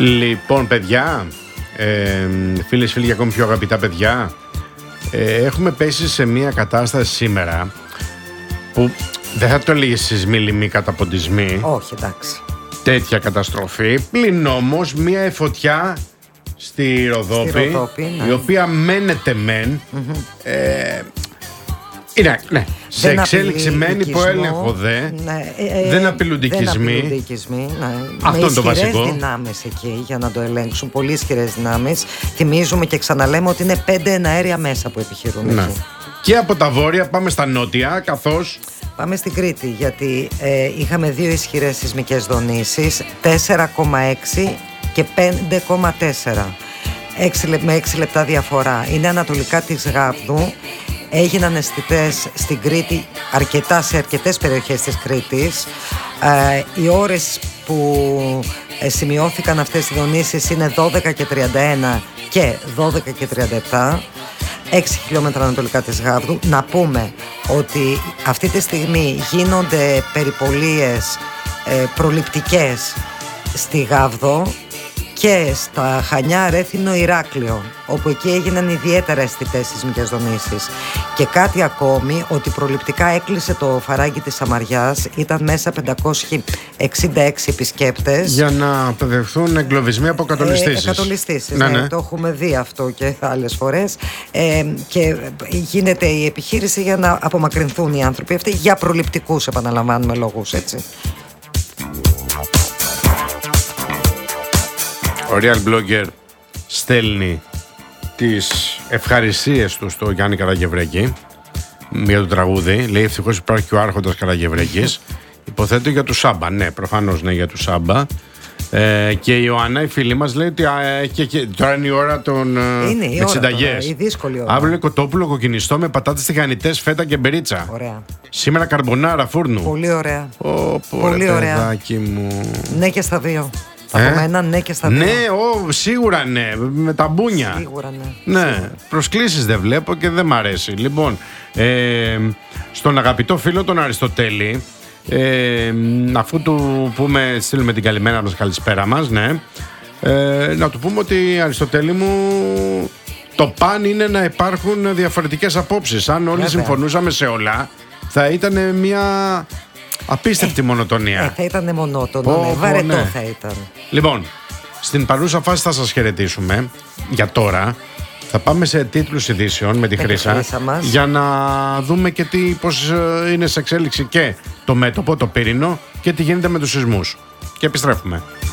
Λοιπόν, παιδιά, φίλες, φίλοι και ακόμη πιο αγαπητά παιδιά, έχουμε πέσει σε μια κατάσταση σήμερα που δεν θα το έλεγε σεισμή, μη καταποντισμή. Όχι, εντάξει. Τέτοια καταστροφή, πλην όμως μια φωτιά στη Ροδόπη, ναι. η οποία μένεται μεν. Είναι, ναι, σε εξέλιξη μένει, υπό έλεγχο δε. Ναι, δεν απειλούνται οικισμοί. Ναι. Αυτό είναι το βασικό. Με ισχυρές δυνάμεις εκεί για να το ελέγξουν. Πολύ ισχυρές δυνάμεις. Θυμίζουμε και ξαναλέμε ότι είναι 5 εναέρια μέσα που επιχειρούν εκεί. Και από τα βόρεια πάμε στα νότια, καθώς. Πάμε στην Κρήτη, γιατί είχαμε 2 ισχυρές σεισμικές δονήσεις, 4,6 και 5,4. Με 6 λεπτά διαφορά. Είναι ανατολικά της Γάβδου. Έγιναν αισθητές στην Κρήτη σε αρκετές περιοχές της Κρήτης. Οι ώρες που σημειώθηκαν αυτές οι δονήσεις είναι 12 και 31 και 12 και 37, 6 χιλιόμετρα ανατολικά της Γάβδου. Να πούμε ότι αυτή τη στιγμή γίνονται περιπολίες προληπτικές στη Γάβδο και στα Χανιά, Ρέθινο, Ηράκλειο, όπου εκεί έγιναν ιδιαίτερα αισθητές σεισμικές δονήσεις. Και κάτι ακόμη, ότι προληπτικά έκλεισε το φαράγγι της Σαμαριάς, ήταν μέσα 566 επισκέπτες. Για να αποδεχθούν εγκλωβισμοί από κατολιστήσεις. Κατολιστήσεις, ναι. Το έχουμε δει αυτό και άλλες φορές. Και γίνεται η επιχείρηση για να απομακρυνθούν οι άνθρωποι αυτοί για προληπτικούς, επαναλαμβάνουμε, λόγους, έτσι. Ο Real Blogger στέλνει τις ευχαριστίες του στο Γιάννη Καραγευρέκη για το τραγούδι. Λέει ευτυχώς υπάρχει και ο Άρχοντας Καραγευρέκης. Υποθέτω για του Σάμπα. Ναι, προφανώς ναι, για του Σάμπα. Και η Ιωάννα, η φίλη μας, λέει ότι τώρα είναι η ώρα με συνταγές. Η δύσκολη ώρα. Αύριο είναι κοτόπουλο κοκκινιστό με πατάτες τηγανιτές, φέτα και μπερίτσα. Ωραία. Σήμερα καρμπονάρα φούρνου. Πολύ ωραία. Πολύ ωραία. Παιδάκι μου. Ναι, και στα δύο. Από μένα, ναι, και στα δύο. Ναι, σίγουρα ναι, με τα μπούνια. Σίγουρα ναι. Ναι, προσκλήσεις δεν βλέπω και δεν μ' αρέσει. Λοιπόν, στον αγαπητό φίλο τον Αριστοτέλη, αφού του στείλουμε την καλημέρα μας, καλησπέρα μας, ναι, να του πούμε ότι, Αριστοτέλη μου, το παν είναι να υπάρχουν διαφορετικές απόψεις. Αν όλοι συμφωνούσαμε σε όλα, θα ήταν μια απίστευτη μονοτονία. Θα ήταν μονότονο, βαρετό θα ήταν. Λοιπόν, στην παρούσα φάση θα σας χαιρετήσουμε. Για τώρα θα πάμε σε τίτλους ειδήσεων με τη Χρύσα, για να δούμε και πώς είναι σε εξέλιξη και το μέτωπο, το πύρινο, και τι γίνεται με τους σεισμούς. Και επιστρέφουμε.